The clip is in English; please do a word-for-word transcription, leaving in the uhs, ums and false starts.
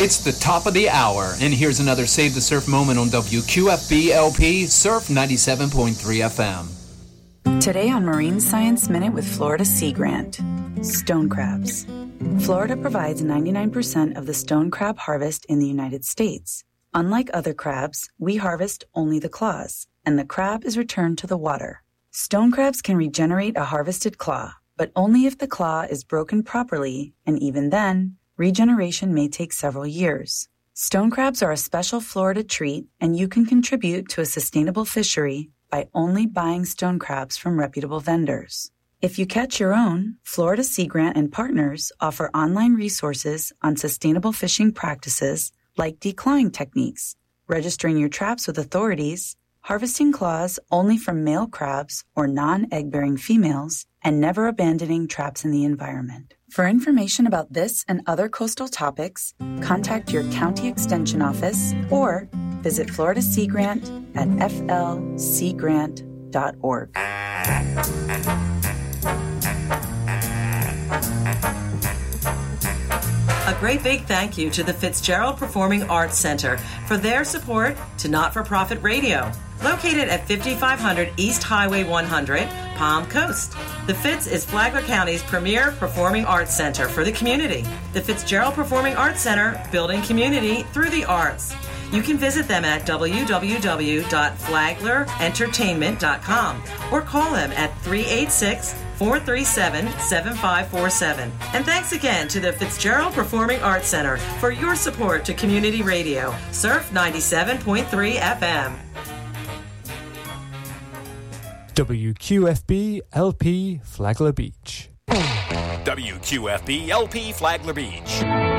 It's the top of the hour, and here's another Save the Surf moment on W Q F B L P Surf ninety-seven point three F M. Today on Marine Science Minute with Florida Sea Grant, stone crabs. Florida provides ninety-nine percent of the stone crab harvest in the United States. Unlike other crabs, we harvest only the claws, and the crab is returned to the water. Stone crabs can regenerate a harvested claw, but only if the claw is broken properly, and even then, regeneration may take several years. Stone crabs are a special Florida treat, and you can contribute to a sustainable fishery by only buying stone crabs from reputable vendors. If you catch your own, Florida Sea Grant and partners offer online resources on sustainable fishing practices like declawing techniques, registering your traps with authorities, harvesting claws only from male crabs or non-egg-bearing females, and never abandoning traps in the environment. For information about this and other coastal topics, contact your county extension office or visit Florida Sea Grant at f l sea grant dot org. A great big thank you to the Fitzgerald Performing Arts Center for their support to Not-for-Profit Radio, located at fifty-five hundred East Highway one hundred, Palm Coast. The Fitz is Flagler County's premier performing arts center for the community. The Fitzgerald Performing Arts Center, building community through the arts. You can visit them at w w w dot flagler entertainment dot com or call them at three eight six, four three seven, seven five four seven. And thanks again to the Fitzgerald Performing Arts Center for your support to community radio, Surf ninety-seven point three F M. W Q F B L P Flagler Beach. W Q F B L P Flagler Beach.